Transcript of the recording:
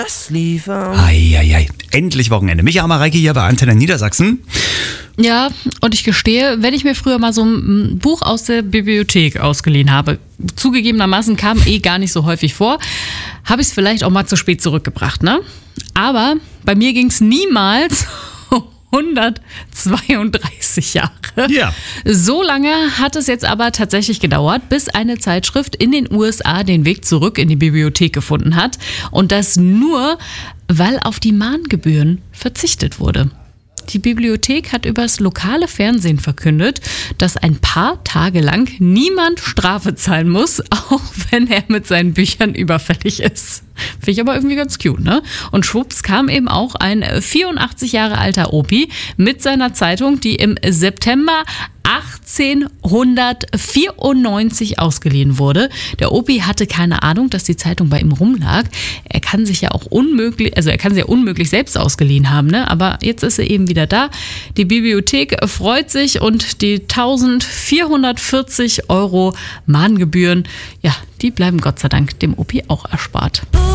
Eieiei. Endlich Wochenende. Micha Mareike hier bei Antenne Niedersachsen. Ja, und ich gestehe, wenn ich mir früher mal so ein Buch aus der Bibliothek ausgeliehen habe, zugegebenermaßen kam gar nicht so häufig vor, habe ich es vielleicht auch mal zu spät zurückgebracht, ne? Aber bei mir ging es niemals 132 Jahre. Ja. So lange hat es jetzt aber tatsächlich gedauert, bis eine Zeitschrift in den USA den Weg zurück in die Bibliothek gefunden hat. Und das nur, weil auf die Mahngebühren verzichtet wurde. Die Bibliothek hat übers lokale Fernsehen verkündet, dass ein paar Tage lang niemand Strafe zahlen muss, auch wenn er mit seinen Büchern überfällig ist. Finde ich aber irgendwie ganz cute, ne? Und schwupps kam eben auch ein 84 Jahre alter Opi mit seiner Zeitung, die im September 1894 ausgeliehen wurde. Der Opi hatte keine Ahnung, dass die Zeitung bei ihm rumlag. Er kann sie ja unmöglich selbst ausgeliehen haben, ne? Aber jetzt ist er eben wieder da. Die Bibliothek freut sich und die 1440 € Mahngebühren, ja, die bleiben Gott sei Dank dem Opi auch erspart.